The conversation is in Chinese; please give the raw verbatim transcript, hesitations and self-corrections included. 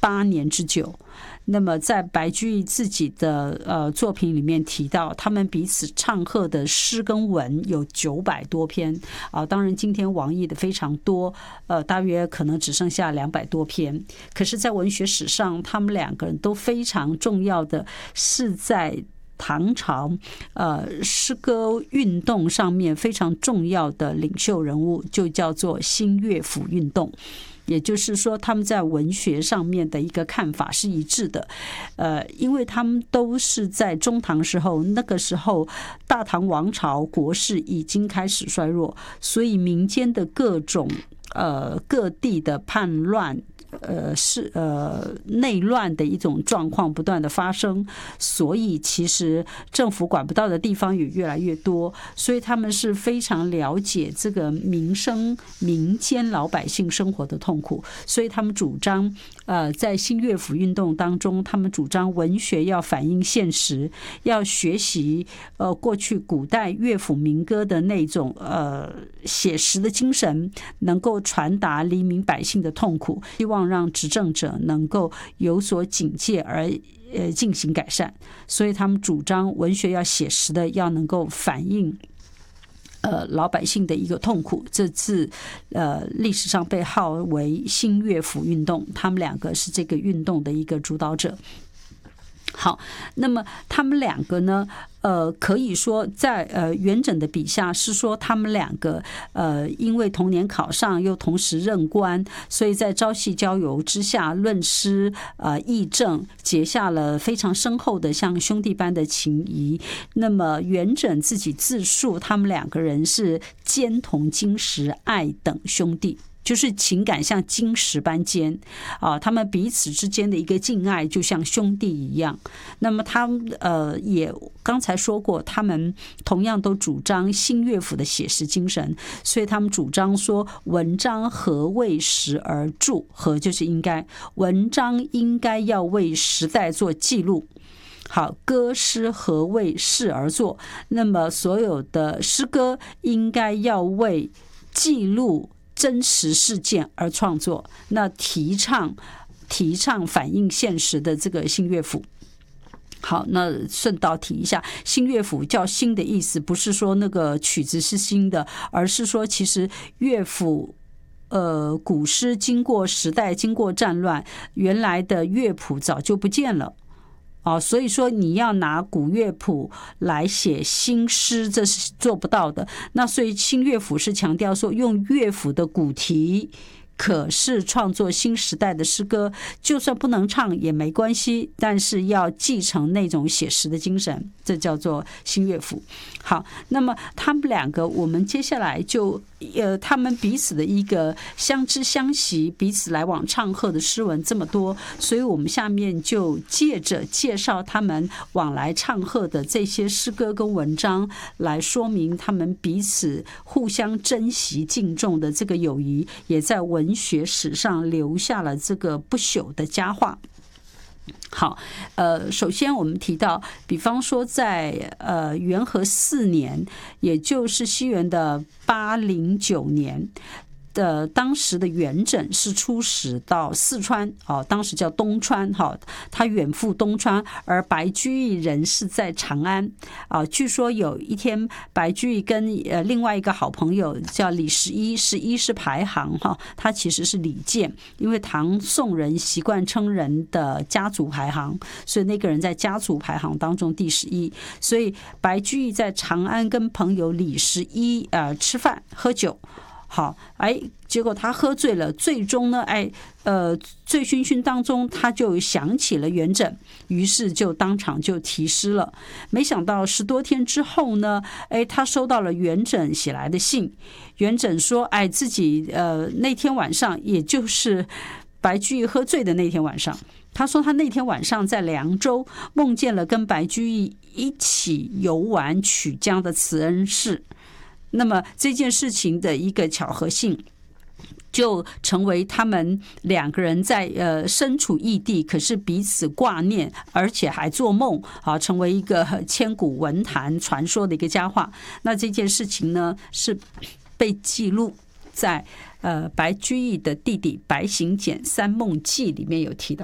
八年之久。那么在白居易自己的呃作品里面提到，他们彼此唱和的诗跟文有九百多篇啊，当然今天网易的非常多，呃，大约可能只剩下两百多篇。可是，在文学史上，他们两个人都非常重要的是在唐朝呃诗歌运动上面非常重要的领袖人物，就叫做新乐府运动。也就是说，他们在文学上面的一个看法是一致的，呃，因为他们都是在中唐时候，那个时候大唐王朝国势已经开始衰弱，所以民间的各种呃各地的叛乱。呃，是呃内乱的一种状况不断的发生，所以其实政府管不到的地方也越来越多，所以他们是非常了解这个民生民间老百姓生活的痛苦，所以他们主张呃在新乐府运动当中，他们主张文学要反映现实，要学习呃过去古代乐府民歌的那种呃写实的精神，能够传达黎民百姓的痛苦，希望让执政者能够有所警戒而呃进行改善，所以他们主张文学要写实的，要能够反映呃老百姓的一个痛苦。这次呃历史上被号为新乐府运动，他们两个是这个运动的一个主导者。好，那么他们两个呢，呃，可以说在呃元稹的笔下是说他们两个呃因为同年考上，又同时任官，所以在朝夕交游之下，论诗呃议政，结下了非常深厚的像兄弟般的情谊。那么元稹自己自述，他们两个人是坚同金石，爱等兄弟。就是情感像金石般坚啊，他们彼此之间的一个敬爱就像兄弟一样。那么他们呃也刚才说过，他们同样都主张新乐府的写实精神，所以他们主张说文章何为时而著，何就是应该，文章应该要为时代做记录。好，歌诗何为事而作，那么所有的诗歌应该要为记录真实事件而创作，那提倡提倡反映现实的这个新乐府。好，那顺道提一下，新乐府叫新的意思，不是说那个曲子是新的，而是说其实乐府呃古诗经过时代，经过战乱，原来的乐谱早就不见了。哦，所以说你要拿古乐谱来写新诗，这是做不到的。那所以新乐府是强调说，用乐府的古题，可是创作新时代的诗歌，就算不能唱也没关系，但是要继承那种写实的精神，这叫做新乐府。好，那么他们两个，我们接下来就呃，他们彼此的一个相知相惜，彼此来往唱和的诗文这么多，所以我们下面就借着介绍他们往来唱和的这些诗歌跟文章，来说明他们彼此互相珍惜敬重的这个友谊，也在文学史上留下了这个不朽的佳话。好，呃，首先我们提到，比方说在呃元和四年，也就是西元的八零九年。的当时的元稹是出使到四川，哦，当时叫东川，哈，他远赴东川，而白居易人是在长安，啊，据说有一天白居易跟呃另外一个好朋友叫李十一，十一是排行哈，他其实是李健，因为唐宋人习惯称人的家族排行，所以那个人在家族排行当中第十一，所以白居易在长安跟朋友李十一呃吃饭喝酒。好，哎，结果他喝醉了，最终呢，哎，呃，醉醺醺当中，他就想起了元稹，于是就当场就题诗了。没想到十多天之后呢，哎，他收到了元稹写来的信。元稹说，哎，自己呃那天晚上，也就是白居易喝醉的那天晚上，他说他那天晚上在凉州梦见了跟白居易一起游玩曲江的慈恩寺。那么这件事情的一个巧合性，就成为他们两个人在呃身处异地，可是彼此挂念，而且还做梦啊，成为一个千古文坛传说的一个佳话。那这件事情呢，是被记录在呃白居易的弟弟白行简《三梦记》里面有提到。